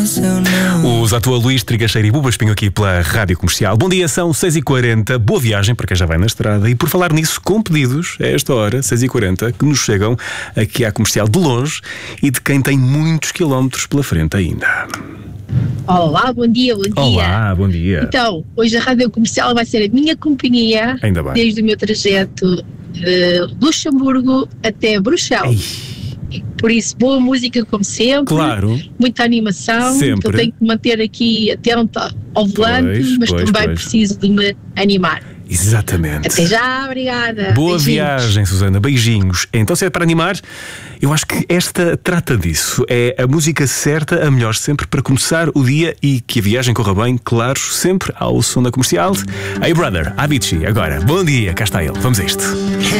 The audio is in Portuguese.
Os atua Luís Trigacheiro e Buba Espinho aqui pela Rádio Comercial. Bom dia, são 6h40. Boa viagem para quem já vai na estrada. E por falar nisso, com pedidos a esta hora, 6h40, que nos chegam aqui à Comercial de longe e de quem tem muitos quilómetros pela frente ainda. Olá, bom dia. Olá, bom dia. Então, hoje a Rádio Comercial vai ser a minha companhia. Ainda bem. Desde o meu trajeto de Luxemburgo até Bruxelas. Por isso, boa música como sempre. Claro. Muita animação. Sempre. Eu tenho que manter aqui atenta ao volante, mas também preciso de me animar. Exatamente. Até já, obrigada. Boa Beijinhos. viagem, Susana. Beijinhos. Então, se é para animar, eu acho que esta trata disso. É a música certa, a melhor sempre para começar o dia e que a viagem corra bem, claro, sempre ao som da Comercial. Hey Brother, Avicii, agora. Bom dia, cá está ele. Vamos a isto.